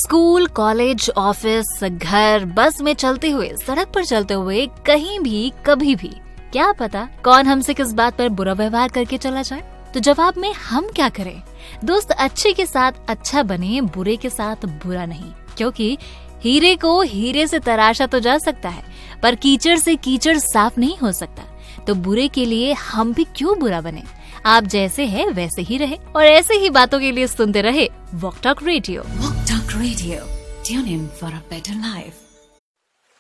School, college, office, घर, बस में चलते हुए, सड़क पर चलते हुए, कहीं भी, कभी भी, क्या पता कौन हमसे किस बात पर बुरा व्यवहार करके चला जाए। तो जवाब में हम क्या करें? दोस्त, अच्छे के साथ अच्छा बने, बुरे के साथ बुरा नहीं, क्योंकि हीरे को हीरे से तराशा तो जा सकता है, पर कीचड़ से कीचड़ साफ नहीं हो सकता। तो बुरे के लिए हम भी क्यों बुरा बने? आप जैसे हैं वैसे ही रहे, और ऐसे ही बातों के लिए सुनते रहे walk talk radio. Walk Talk Radio. Tune in for a better life.